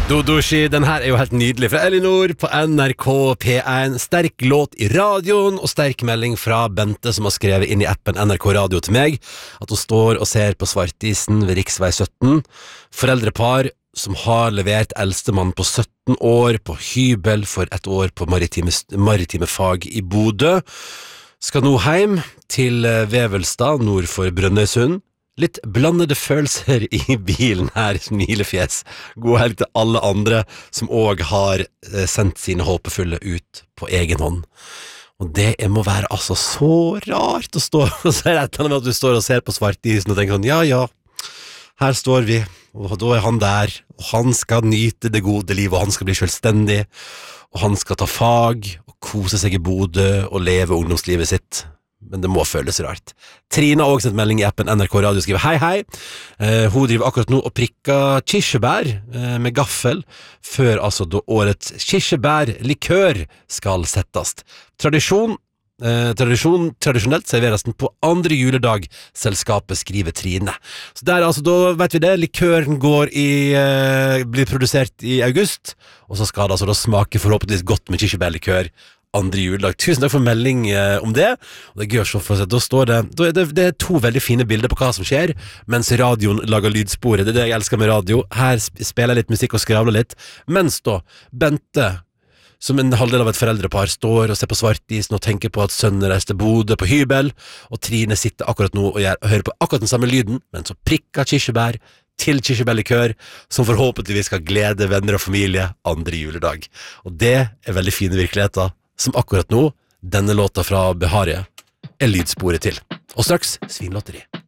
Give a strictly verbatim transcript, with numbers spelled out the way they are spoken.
Dodoshi, den her er jo helt nydelig fra Elinor på N R K P en. Sterk låt i radioen og sterk melding fra Bente som har skrevet inn i appen N R K Radio til meg at hun står og ser på Svartisen ved riksvei sytten. Foreldrepar som har levert eldstemann på sytten år på hybel for et år på maritime, maritime fag i Bodø. Skal nå hjem til Vevelstad nord for Brønnøysund. Litt blandede følelser i bilen her, smilefjes. God helg til alle andre som også har sendt sine håpefulle ut på egen hånd. Og det må være altså så rart å stå og se etter med at du står og ser på Svartisen og tenker sånn, ja, ja, her står vi, og da er han der, og han skal nyte det gode livet, og han skal bli selvstendig, og han skal ta fag, og kose seg i Bodø, og leve ungdomslivet sitt. Men det må føles rart. Trina har også sendt melding i appen N R K Radio og skriver hei hei. Eh, hun driver akkurat nå og prikker kirsebær eh, med gaffel før altså da årets kirsebærlikør skal settes. Tradisjon, eh, tradisjon tradisjonelt serveres den på andre juledag, selskapet skriver Trine. Så der altså, da vet vi det, likøren går i, eh, blir produsert i august, og så skal det altså da smake forhåpentligvis godt med kirsebærlikør andre juledag. Tusen takk for melding eh, om det. Og det er gøy å se for seg. Da står det, da er det, det er to veldig fine bilder på hva som skjer, mens radioen lager lydsporet. Det er det jeg elsker med radio. Her spiller jeg litt musikk og skravler litt. Mens da, Bente, som en halvdel av et foreldrepar, står og ser på Svartisen og tenker på at sønnen reiser til Bodø på hybel, og Trine sitter akkurat nå og, gjør, og hører på akkurat den samme lyden, men så prikker kirsebær til kirsebærlikør, som forhåpentligvis skal glede venner og familie andre juledag. Og det er veldig fine virkeligheter, som akkurat nå, denne låta fra Beharie, er lydsporet til. Og straks Svinlotteri.